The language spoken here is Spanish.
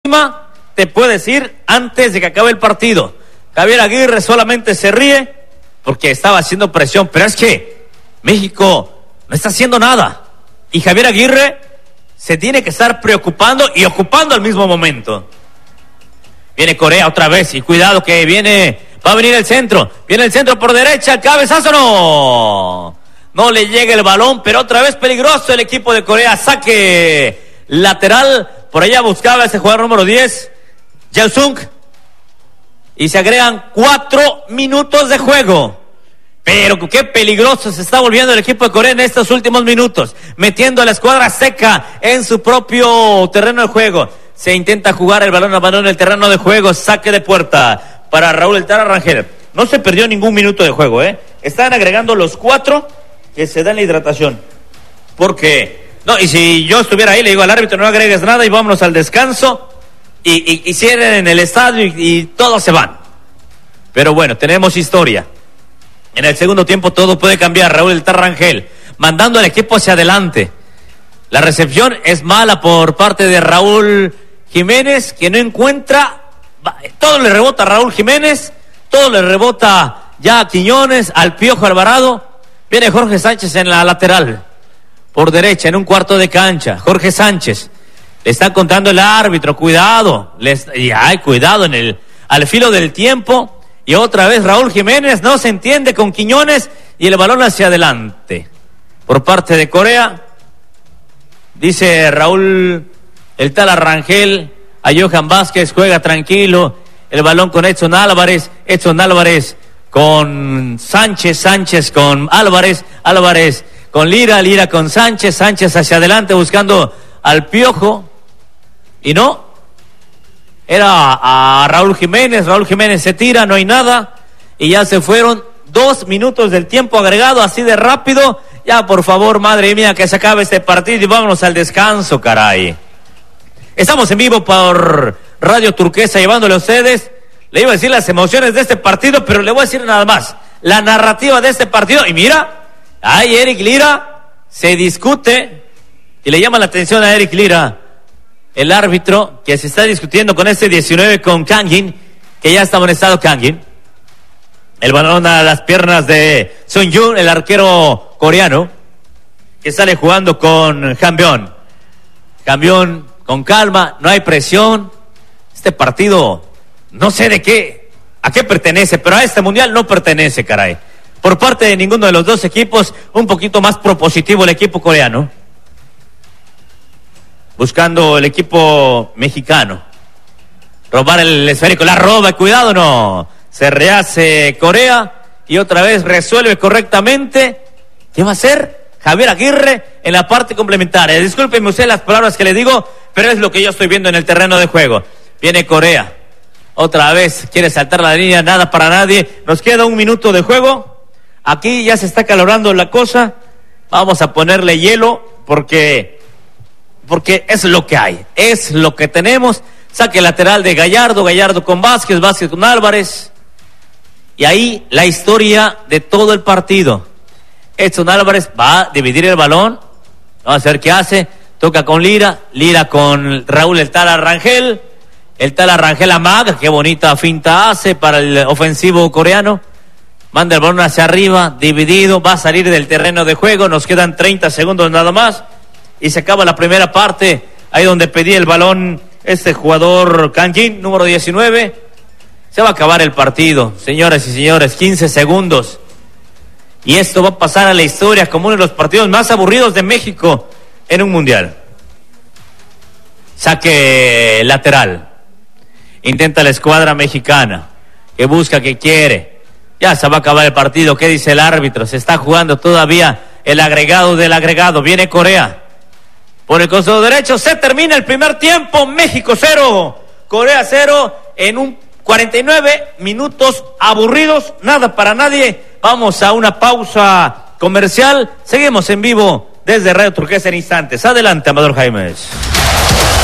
te puedes ir antes de que acabe el partido. Javier Aguirre solamente se ríe porque estaba haciendo presión, pero es que México no está haciendo nada. Y Javier Aguirre se tiene que estar preocupando y ocupando al mismo momento. Viene Corea otra vez y cuidado que va a venir el centro. Viene el centro por derecha, el cabezazo no le llega el balón, pero otra vez peligroso el equipo de Corea. Saque lateral, por allá buscaba ese jugador número 10, Jae-sung. Y se agregan 4 minutos de juego. Pero qué peligroso se está volviendo el equipo de Corea en estos últimos minutos, metiendo a la escuadra seca en su propio terreno de juego. Se intenta jugar el balón en el terreno de juego, saque de puerta para Raúl El Tala Rangel. No se perdió ningún minuto de juego, Están agregando los 4 que se dan la hidratación. Porque, y si yo estuviera ahí, le digo al árbitro, no agregues nada y vámonos al descanso. Y cierren en el estadio y todos se van. Pero bueno, tenemos historia. En el segundo tiempo todo puede cambiar. Raúl El Tala Rangel mandando al equipo hacia adelante. La recepción es mala por parte de Raúl Jiménez, que no encuentra. Todo le rebota a Raúl Jiménez, todo le rebota ya a Quiñones, al Piojo Alvarado. Viene Jorge Sánchez en la lateral, por derecha, en un cuarto de cancha. Jorge Sánchez, le está contando el árbitro, cuidado, cuidado al filo del tiempo. Y otra vez Raúl Jiménez no se entiende con Quiñones y el balón hacia adelante. Por parte de Corea, dice Raúl El Tala Rangel a Johan Vázquez, juega tranquilo, el balón con Edson Álvarez con Sánchez con Álvarez con Lira con Sánchez hacia adelante buscando al Piojo, y no, era a Raúl Jiménez se tira, no hay nada, y ya se fueron 2 minutos del tiempo agregado, así de rápido. Ya, por favor, madre mía, que se acabe este partido y vámonos al descanso, caray. Estamos en vivo por Radio Turquesa llevándole a ustedes, le iba a decir las emociones de este partido, pero le voy a decir nada más, la narrativa de este partido. Y mira, Eric Lira se discute y le llama la atención a Eric Lira, el árbitro, que se está discutiendo con este 19 con Kangin, que ya está amonestado Kangin. El balón a las piernas de Sun Jun, el arquero coreano, que sale jugando con Hambyun. Hambyun con calma, no hay presión. Este partido, no sé a qué pertenece, pero a este mundial no pertenece, caray. Por parte de ninguno de los dos equipos, un poquito más propositivo el equipo coreano, buscando el equipo mexicano robar el esférico, la roba, cuidado, no, se rehace Corea y otra vez resuelve correctamente. ¿Qué va a hacer Javier Aguirre en la parte complementaria? Discúlpeme usted las palabras que le digo, pero es lo que yo estoy viendo en el terreno de juego. Viene Corea, otra vez quiere saltar la línea, nada para nadie, nos queda 1 minuto de juego, aquí ya se está calorando la cosa, vamos a ponerle hielo porque es lo que hay, es lo que tenemos. Saque lateral de Gallardo con Vázquez con Álvarez, y ahí la historia de todo el partido. Edson Álvarez va a dividir el balón, vamos a ver qué hace, toca con Lira con Raúl El Tala Rangel amaga, qué bonita finta hace para el ofensivo coreano, manda el balón hacia arriba, dividido, va a salir del terreno de juego, nos quedan 30 segundos nada más, y se acaba la primera parte, ahí donde pedía el balón este jugador Kangin, número 19, se va a acabar el partido, señoras y señores, 15 segundos, y esto va a pasar a la historia como uno de los partidos más aburridos de México en un mundial. Saque lateral, intenta la escuadra mexicana, que busca, que quiere, ya se va a acabar el partido. ¿Qué dice el árbitro? Se está jugando todavía el agregado del agregado, viene Corea por el costado derecho, se termina el primer tiempo, México 0, Corea 0, en un 49 minutos aburridos, nada para nadie. Vamos a una pausa comercial, seguimos en vivo desde Radio Turquesa en instantes. Adelante, Amador Jaimes.